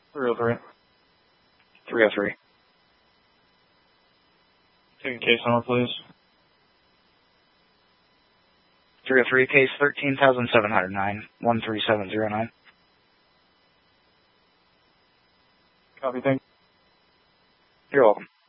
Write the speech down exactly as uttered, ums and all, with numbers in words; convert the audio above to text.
three oh three. three oh three. Take a case number, please. three oh three, case thirteen thousand seven hundred nine, one three seven zero nine. Copy, thank you. You're welcome.